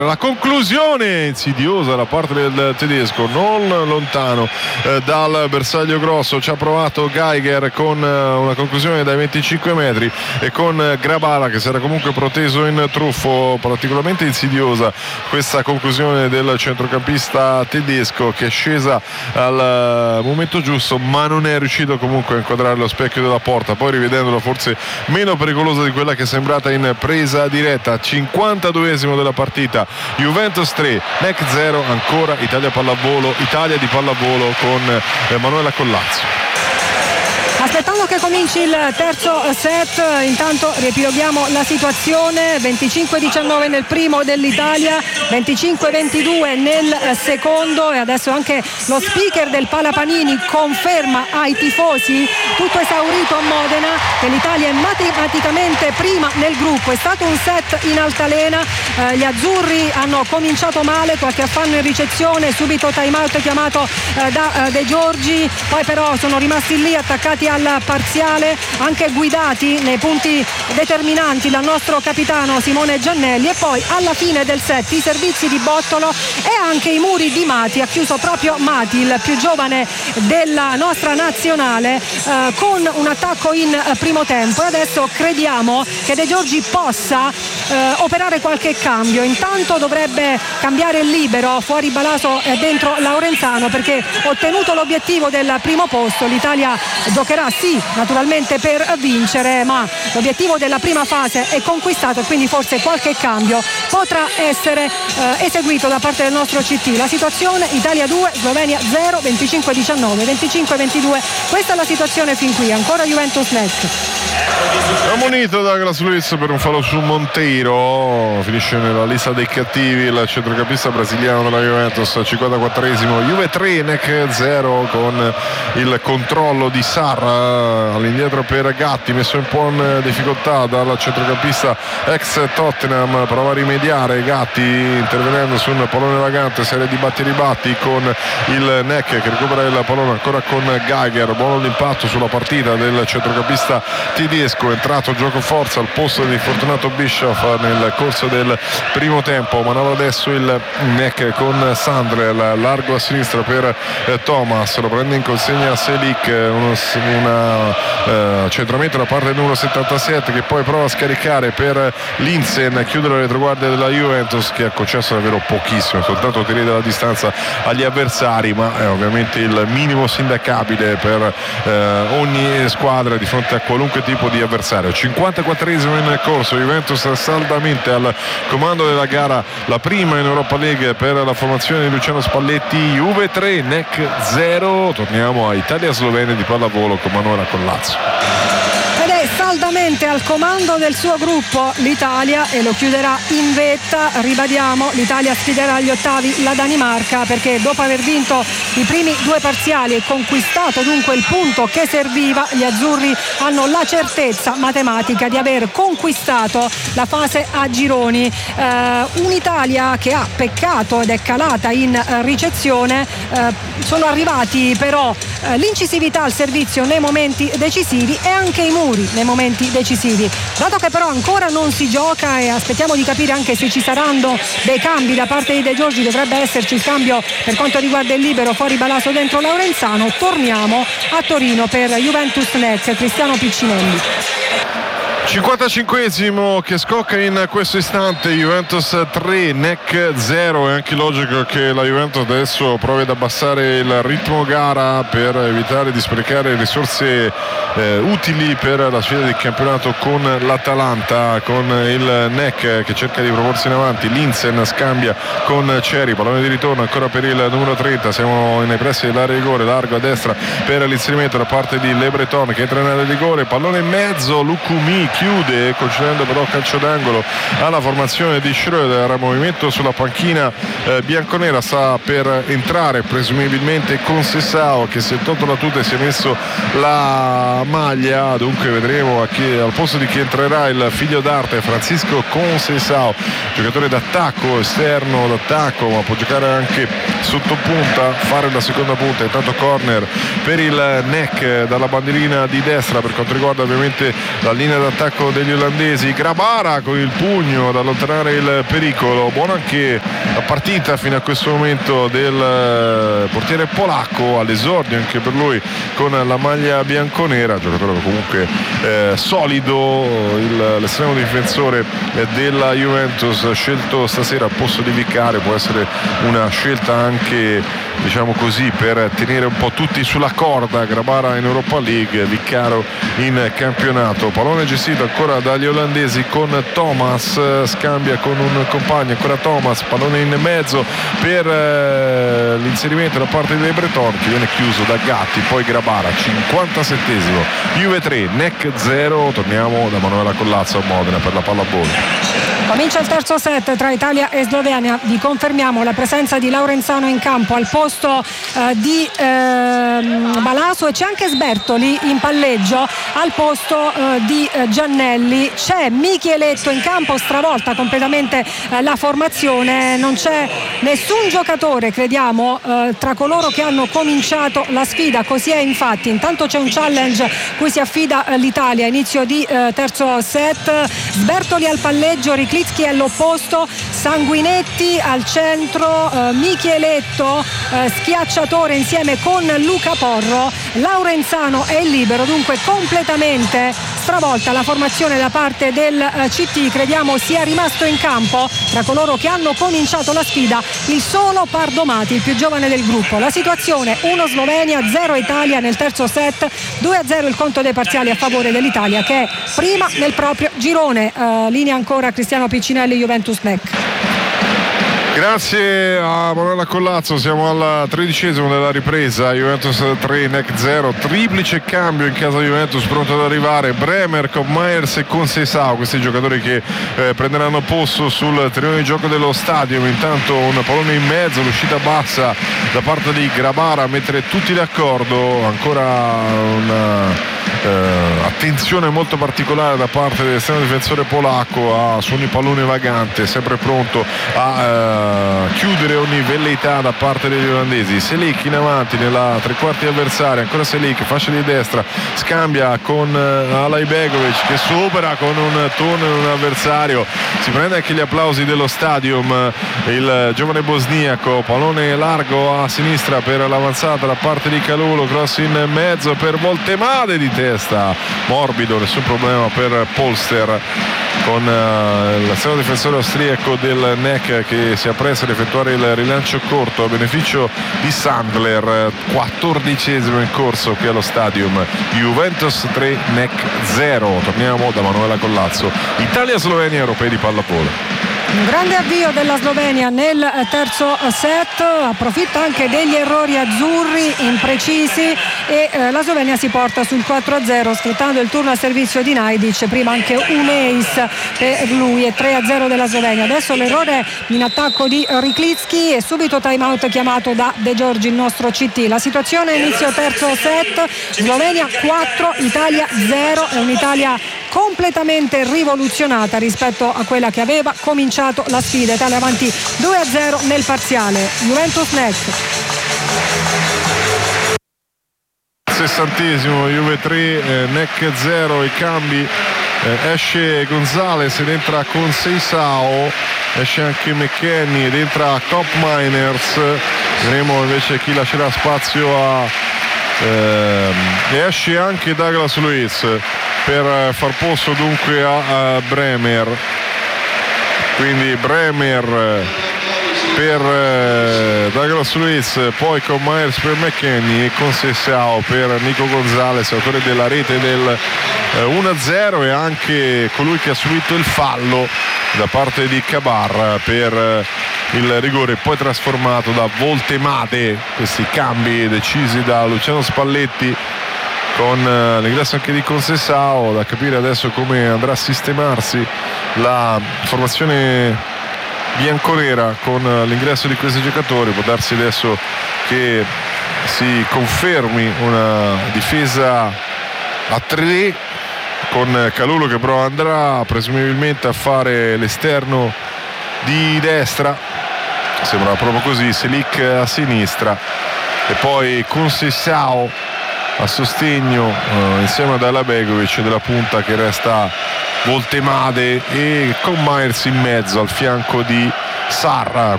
La conclusione insidiosa da parte del tedesco, non lontano dal bersaglio grosso. Ci ha provato Geiger con una conclusione dai 25 metri e con Grabara, che si era comunque proteso in truffo. Particolarmente insidiosa questa conclusione del centrocampista tedesco, che è scesa al momento giusto, ma non è riuscito comunque a inquadrare lo specchio della porta. Poi rivedendolo, forse meno pericolosa di quella che è sembrata in presa diretta. 52esimo della partita, Juventus 3, NEC 0, ancora Italia di pallavolo con Emanuela Collazzo. Aspettando che cominci il terzo set, intanto riepiloghiamo la situazione: 25-19 nel primo dell'Italia, 25-22 nel secondo, e adesso anche lo speaker del Palapanini conferma ai tifosi, tutto esaurito a Modena, che l'Italia è matematicamente prima nel gruppo. È stato un set in altalena, gli azzurri hanno cominciato male, qualche affanno in ricezione, subito time out chiamato da De Giorgi, poi però sono rimasti lì attaccati al parziale, anche guidati nei punti determinanti dal nostro capitano Simone Giannelli, e poi alla fine del set i servizi di Bottolo e anche i muri di Mati. Ha chiuso proprio Mati, il più giovane della nostra nazionale, con un attacco in primo tempo, e adesso crediamo che De Giorgi possa operare qualche cambio. Intanto dovrebbe cambiare il libero, fuori Balaso e dentro Laurenzano, perché ottenuto l'obiettivo del primo posto l'Italia giocherà sì naturalmente per vincere, ma l'obiettivo della prima fase è conquistato, e quindi forse qualche cambio potrà essere eseguito da parte del nostro CT. La situazione: Italia 2, Slovenia 0, 25-19, 25-22, questa è la situazione fin qui. Ancora Juventus NEC. Ammonito Douglas Luiz per un fallo su Monteiro, finisce nella lista dei cattivi il centrocampista brasiliano della Juventus. 54esimo, Juve 3, NEC 0, con il controllo di Sarra all'indietro per Gatti, messo un po' in difficoltà dal centrocampista ex Tottenham. Prova a rimediare Gatti intervenendo su un pallone vagante, serie di batti e ribatti con il NEC che recupera il pallone ancora con Geiger. Buono l'impatto sulla partita del centrocampista tedesco, entrato gioco forza al posto di Fortunato Bischoff nel corso del primo tempo. Manovra adesso il NEC con Sandler, largo a sinistra per Thomas, lo prende in consegna Selic, un centramento da parte del numero 77, che poi prova a scaricare per Linsen a chiudere le retroguardie della Juventus, che ha concesso davvero pochissimo, soltanto tiri dalla distanza agli avversari, ma è ovviamente il minimo sindacabile per ogni squadra di fronte a qualunque tipo di avversario. 54esimo in corso, Juventus saldamente al comando della gara, la prima in Europa League per la formazione di Luciano Spalletti. Juve 3, NEC 0. Torniamo a Italia-Slovenia di pallavolo con Manuela Collazzo. Ed è saldamente al comando del suo gruppo l'Italia, e lo chiuderà in vetta. Ribadiamo, l'Italia sfiderà agli ottavi la Danimarca, perché dopo aver vinto i primi due parziali e conquistato dunque il punto che serviva, gli azzurri hanno la certezza matematica di aver conquistato la fase a gironi. Un'Italia che ha peccato ed è calata in ricezione. Sono arrivati però l'incisività al servizio nei momenti decisivi e anche i muri nei momenti decisivi. Dato che però ancora non si gioca e aspettiamo di capire anche se ci saranno dei cambi da parte di De Giorgi, dovrebbe esserci il cambio per quanto riguarda il libero, fuori Balaso dentro Laurenzano. Torniamo a Torino per Juventus NEC, Cristiano Piccinelli. 55esimo che scocca in questo istante, Juventus 3, NEC 0. È anche logico che la Juventus adesso provi ad abbassare il ritmo gara per evitare di sprecare risorse utili per la sfida del campionato con l'Atalanta, con il NEC che cerca di proporsi in avanti. Linsen scambia con Ceri, pallone di ritorno ancora per il numero 30, siamo nei pressi dell'area di rigore, largo a destra per l'inserimento da parte di Le Breton che entra in area di rigore, pallone in mezzo, Lucumi chiude concedendo però calcio d'angolo alla formazione di Schröder. Movimento sulla panchina bianconera, sta per entrare presumibilmente Conceição, che si è tolto la tuta e si è messo la maglia, dunque vedremo al posto di chi entrerà il figlio d'arte Francisco Conceição, giocatore d'attacco, esterno d'attacco, ma può giocare anche sotto punta, fare la seconda punta. Intanto corner per il NEC dalla bandierina di destra per quanto riguarda ovviamente la linea d'attacco l'attacco degli olandesi. Grabara con il pugno ad allontanare il pericolo. Buona anche la partita fino a questo momento del portiere polacco, all'esordio anche per lui con la maglia bianconera, giocatore comunque solido, l'estremo difensore della Juventus, scelto stasera al posto di Vicario. Può essere una scelta anche, diciamo così, per tenere un po' tutti sulla corda. Grabara in Europa League, Vicario in campionato. Pallone gestito ancora dagli olandesi con Thomas, scambia con un compagno, ancora Thomas, pallone in mezzo per l'inserimento da parte dei Breton, che viene chiuso da Gatti. Poi Grabara, 57esimo, Juve 3 NEC 0. Torniamo da Manuela Collazzo a Modena per la pallavolo. Comincia il terzo set tra Italia e Slovenia. Vi confermiamo la presenza di Laurenzano in campo al posto di Balaso, e c'è anche Sbertoli in palleggio al posto di Giannelli. C'è Micheletto in campo, stravolta completamente la formazione. Non c'è nessun giocatore, crediamo, tra coloro che hanno cominciato la sfida. Così è infatti. Intanto c'è un challenge cui si affida l'Italia, inizio di terzo set. Sbertoli al palleggio, Riclitsky all'opposto, Sanguinetti al centro, Micheletto schiacciatore insieme con Luca Porro. Laurenzano è il libero, dunque completamente stravolta la formazione da parte del CT. Crediamo sia rimasto in campo, tra coloro che hanno cominciato la sfida, il solo Pardomati, il più giovane del gruppo. La situazione 1 Slovenia, 0 Italia nel terzo set, 2-0 il conto dei parziali a favore dell'Italia, che è prima nel proprio girone. Linea ancora Cristiano Piccinelli, Juventus NEC. Grazie a Manuela Collazzo. Siamo al 13esimo della ripresa. Juventus 3 NEC 0. Triplice cambio in casa Juventus, pronto ad arrivare Bremer, Kopp-Meyers e Conceição, questi giocatori che prenderanno posto sul terreno di gioco dello Stadium. Intanto un pallone in mezzo, l'uscita bassa da parte di Grabara a mettere tutti d'accordo. Ancora una attenzione molto particolare da parte dell'estremo difensore polacco su ogni pallone vagante, sempre pronto a chiudere ogni velleità da parte degli olandesi. Selic in avanti nella tre quarti avversaria, ancora Selic, fascia di destra, scambia con Alaibegovic che supera con un turno in un avversario, si prende anche gli applausi dello Stadium il giovane bosniaco. Pallone largo a sinistra per l'avanzata da parte di Calulo, cross in mezzo per Voltemade di testa, morbido, nessun problema per Polster, con l'estremo difensore austriaco del NEC che si appresta ad effettuare il rilancio corto a beneficio di Sandler. 14esimo in corso qui allo Stadium. Juventus 3 NEC 0. Torniamo da Manuela Collazzo. Italia-Slovenia, europei di pallavolo. Un grande avvio della Slovenia nel terzo set, approfitta anche degli errori azzurri imprecisi e la Slovenia si porta sul 4-0 sfruttando il turno a servizio di Najdic, prima anche un ace per lui, e 3-0 della Slovenia. Adesso l'errore in attacco di Riclitsky e subito time out chiamato da De Giorgi, il nostro CT. La situazione inizio terzo set, Slovenia 4, Italia 0, è un'Italia completamente rivoluzionata rispetto a quella che aveva cominciato la sfida. Italia avanti 2-0 nel parziale. Juventus NEC. 60esimo, Juve 3 NEC 0. I cambi, esce Gonzalez ed entra Conceição, esce anche McKennie ed entra Kopp-Meyers. Vedremo invece chi lascerà spazio esce anche Douglas Luiz per far posto dunque a Bremer. Quindi Bremer per Douglas Luiz, poi con Myers per McKennie e Conceição per Nico Gonzalez, autore della rete del 1-0, e anche colui che ha subito il fallo da parte di Cabar per il rigore poi trasformato da Voltemade. Questi cambi decisi da Luciano Spalletti con l'ingresso anche di Conceição. Da capire adesso come andrà a sistemarsi la formazione bianconera con l'ingresso di questi giocatori. Può darsi adesso che si confermi una difesa a 3 con Calulo che però andrà presumibilmente a fare l'esterno di destra, sembra proprio così, Selic a sinistra e poi Conceição a sostegno insieme ad Alabegovic della punta che resta Voltemade, e con Myers in mezzo al fianco di Sarra.